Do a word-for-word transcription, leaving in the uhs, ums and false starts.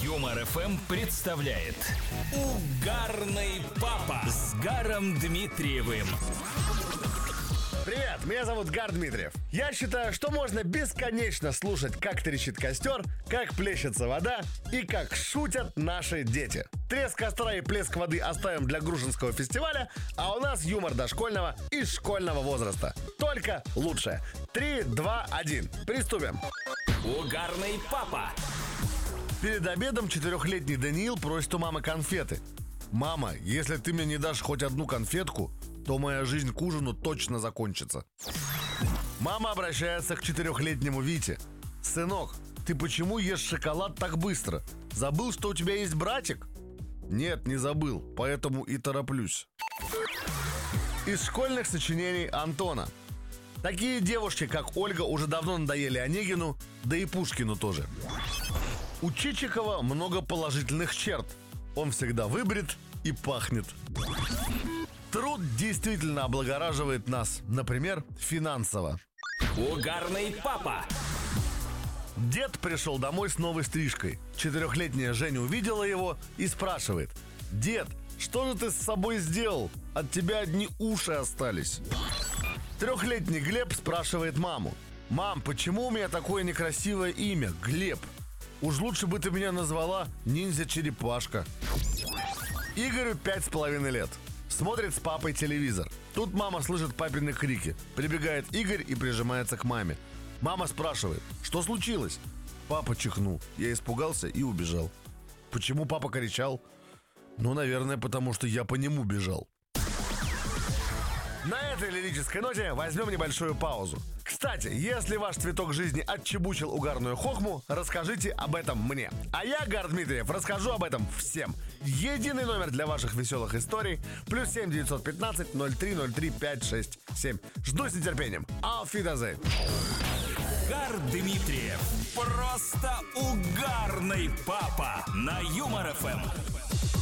Юмор эф эм представляет Угарный папа с Гаром Дмитриевым. Привет, меня зовут Гар Дмитриев. Я считаю, что можно бесконечно слушать, как трещит костер, как плещется вода и как шутят наши дети. Треск костра и плеск воды оставим для Грушинского фестиваля, а у нас юмор дошкольного и школьного возраста. Только лучшее. Три, два, один. Приступим. Угарный папа. Перед обедом четырехлетний Даниил просит у мамы конфеты. «Мама, если ты мне не дашь хоть одну конфетку, то моя жизнь к ужину точно закончится». Мама обращается к четырехлетнему Вите. «Сынок, ты почему ешь шоколад так быстро? Забыл, что у тебя есть братик?» «Нет, не забыл, поэтому и тороплюсь». Из школьных сочинений Антона. Такие девушки, как Ольга, уже давно надоели Онегину, да и Пушкину тоже. У Чичикова много положительных черт. Он всегда выбрит и пахнет. Труд действительно облагораживает нас, например, финансово. Угарный папа. Дед пришел домой с новой стрижкой. Четырехлетняя Женя увидела его и спрашивает: «Дед, что же ты с собой сделал? От тебя одни уши остались». Трехлетний Глеб спрашивает маму: «Мам, почему у меня такое некрасивое имя, Глеб? Уж лучше бы ты меня назвала ниндзя-черепашка». Игорю пять с половиной лет. Смотрит с папой телевизор. Тут мама слышит папины крики. Прибегает Игорь и прижимается к маме. Мама спрашивает: «Что случилось?» Папа чихнул. Я испугался и убежал. Почему папа кричал? Ну, наверное, потому что я по нему бежал. На этой лирической ноте возьмем небольшую паузу. Кстати, если ваш цветок жизни отчебучил угарную хохму, расскажите об этом мне. А я, Гар Дмитриев, расскажу об этом всем. Единый номер для ваших веселых историй. Плюс семь девятьсот пятнадцать ноль три ноль три пять шесть семь. Жду с нетерпением. Auf Wiedersehen. Гар Дмитриев. Просто угарный папа на Юмор эф эм.